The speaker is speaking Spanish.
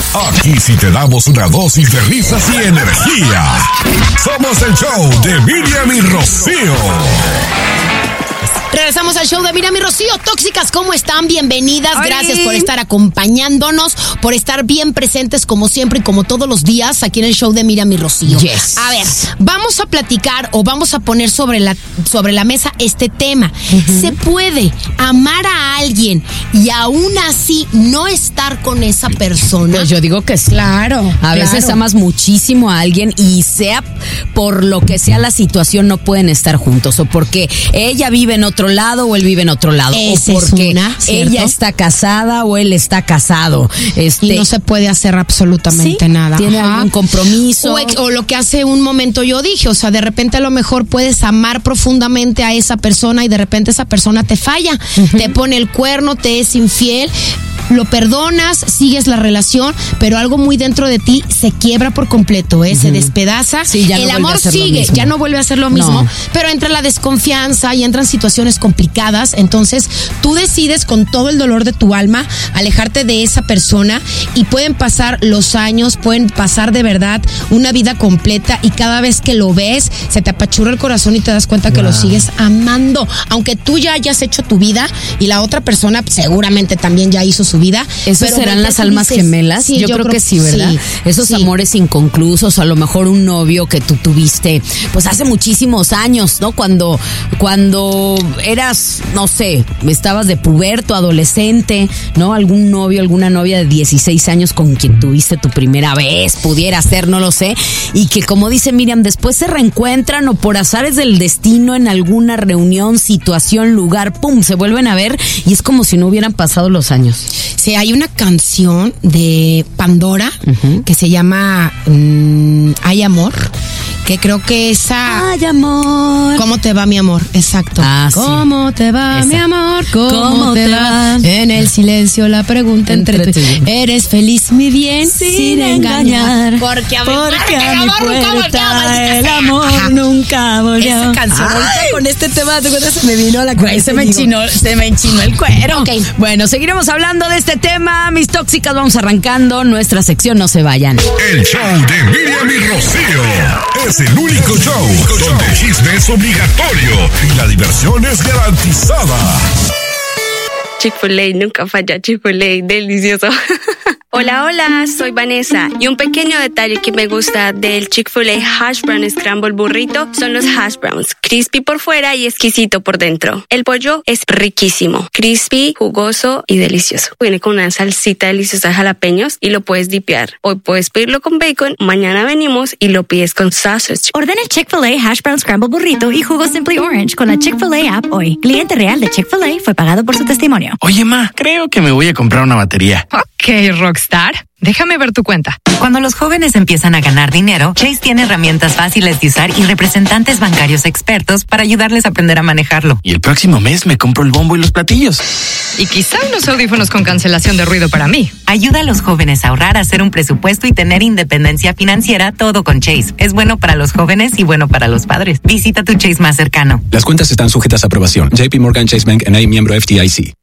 Aquí sí te damos una dosis de risas y energía. Somos el show de Miriam y Rocío. Regresamos al show de Miriam y Rocío. Tóxicas, ¿cómo están? Bienvenidas. ¡Ay! Gracias por estar acompañándonos, por estar bien presentes como siempre y como todos los días aquí en el show de Miriam y Rocío. Yes. A ver, vamos a platicar o vamos a poner sobre la mesa este tema. ¿Se puede amar a alguien y aún así no estar con esa persona? Pues yo digo que sí. Claro. A veces amas muchísimo a alguien y sea por lo que sea la situación no pueden estar juntos, o porque ella vive en otro lado o él vive en otro lado, Esa o porque ¿cierto? ella está casada o él está casado. Y no se puede hacer absolutamente nada. Tiene algún compromiso. O lo que hace un momento yo dije, o sea, de repente a lo mejor puedes amar profundamente a esa persona y de repente esa persona te falla, te pone el cuerno, te es infiel. Lo perdonas, sigues la relación, pero algo muy dentro de ti se quiebra por completo, se despedaza. Sí, ya el amor sigue, ya no vuelve a ser lo mismo, pero entra la desconfianza y entran situaciones complicadas. Entonces tú decides con todo el dolor de tu alma alejarte de esa persona y pueden pasar los años, pueden pasar de verdad una vida completa y cada vez que lo ves se te apachurra el corazón y te das cuenta que lo sigues amando, aunque tú ya hayas hecho tu vida y la otra persona seguramente también ya hizo su vida. ¿Esos serán las almas gemelas? Sí, yo creo que sí, ¿verdad? Sí, esos amores inconclusos, a lo mejor un novio que tú tuviste pues hace muchísimos años, ¿no? Cuando eras, no sé, estabas de puberto, adolescente, ¿no? Algún novio, alguna novia de 16 años con quien tuviste tu primera vez, pudiera ser, no lo sé, y que, como dice Miriam, después se reencuentran o por azares del destino en alguna reunión, situación, lugar, pum, se vuelven a ver y es como si no hubieran pasado los años. Sí, hay una canción de Pandora que se llama Hay Amor, que creo que esa... Ay, amor. ¿Cómo te va, mi amor? Exacto. ¿Cómo te va, mi amor? ¿Cómo te va? En el silencio la pregunta entre tú. ¿Eres feliz, mi bien? Sin engañar. Porque a mi puerta el amor nunca volvió. Esa canción, ahorita con este tema se me vino a la cabeza. Se me enchinó el cuero. Okay. Bueno, seguiremos hablando de este tema, mis tóxicas. Vamos arrancando nuestra sección, no se vayan. El show de Miriam y Rocío es el único show donde el chisme es obligatorio y la diversión es garantizada. Chick-fil-A nunca falla, Chick-fil-A, delicioso. Hola, hola, soy Vanessa y un pequeño detalle que me gusta del Chick-fil-A Hash Brown Scramble Burrito son los hash browns, crispy por fuera y exquisito por dentro. El pollo es riquísimo, crispy, jugoso y delicioso. Viene con una salsita deliciosa de jalapeños y lo puedes dipear. Hoy puedes pedirlo con bacon, mañana venimos y lo pides con sausage. Ordena el Chick-fil-A Hash Brown Scramble Burrito y jugo Simply Orange con la Chick-fil-A app hoy. Cliente real de Chick-fil-A fue pagado por su testimonio. Oye, ma, creo que me voy a comprar una batería. Ok, Rockstar. Déjame ver tu cuenta. Cuando los jóvenes empiezan a ganar dinero, Chase tiene herramientas fáciles de usar y representantes bancarios expertos para ayudarles a aprender a manejarlo. Y el próximo mes me compro el bombo y los platillos. Y quizá unos audífonos con cancelación de ruido para mí. Ayuda a los jóvenes a ahorrar, a hacer un presupuesto y tener independencia financiera, todo con Chase. Es bueno para los jóvenes y bueno para los padres. Visita tu Chase más cercano. Las cuentas están sujetas a aprobación. JP Morgan Chase Bank N.A. miembro FDIC.